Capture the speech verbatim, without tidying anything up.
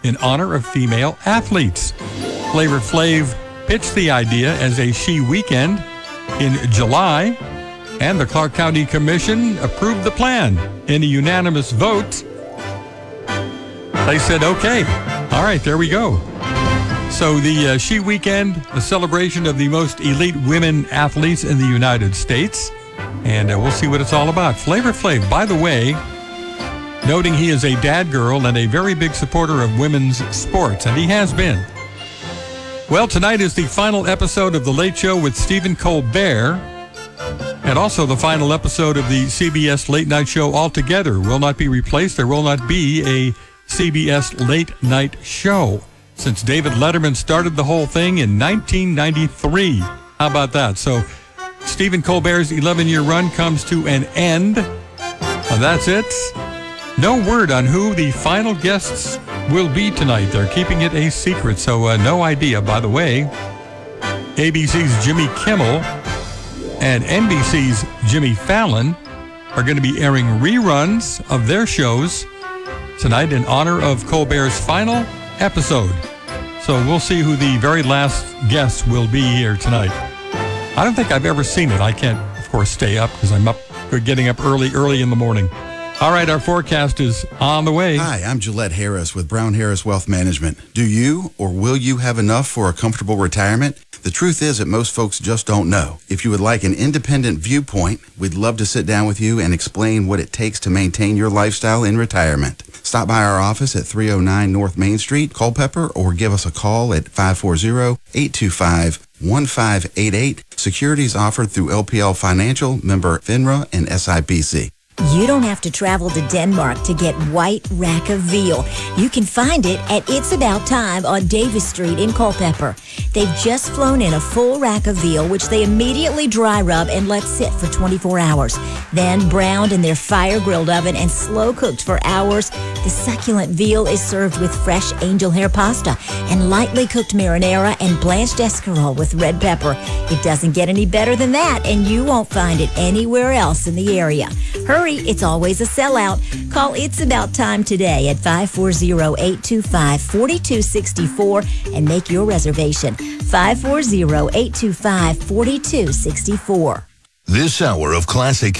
in honor of female athletes. Flavor Flav pitched the idea as a She Weekend in July, and the Clark County Commission approved the plan in a unanimous vote. They said, okay, all right, there we go. So the uh, She Weekend, a celebration of the most elite women athletes in the United States, and uh, we'll see what it's all about. Flavor Flav, by the way, noting he is a dad girl and a very big supporter of women's sports, and he has been. Well, tonight is the final episode of The Late Show with Stephen Colbert, and also the final episode of the C B S Late Night Show altogether will not be replaced. There will not be a C B S Late Night Show since David Letterman started the whole thing in nineteen ninety-three. How about that? So Stephen Colbert's eleven-year run comes to an end. And that's it. No word on who the final guests will be tonight. They're keeping it a secret, so uh, no idea. By the way, A B C's Jimmy Kimmel and N B C's Jimmy Fallon are going to be airing reruns of their shows tonight in honor of Colbert's final episode. So we'll see who the very last guests will be here tonight. I don't think I've ever seen it. I can't, of course, stay up because I'm up, getting up early, early in the morning. All right, our forecast is on the way. Hi, I'm Gillette Harris with Brown Harris Wealth Management. Do you or will you have enough for a comfortable retirement? The truth is that most folks just don't know. If you would like an independent viewpoint, we'd love to sit down with you and explain what it takes to maintain your lifestyle in retirement. Stop by our office at three oh nine North Main Street, Culpeper, or give us a call at five four zero, eight two five, one five eight eight. Securities offered through L P L Financial, member FINRA, and S I P C. You don't have to travel to Denmark to get white rack of veal. You can find it at It's About Time on Davis Street in Culpeper. They've just flown in a full rack of veal, which they immediately dry rub and let sit for twenty-four hours. Then browned in their fire-grilled oven and slow-cooked for hours, the succulent veal is served with fresh angel hair pasta and lightly cooked marinara and blanched escarole with red pepper. It doesn't get any better than that, and you won't find it anywhere else in the area. Hurry, it's always a sellout. Call It's About Time today at five four zero, eight two five, four two six four and make your reservation. five four zero, eight two five, four two six four. This hour of Classic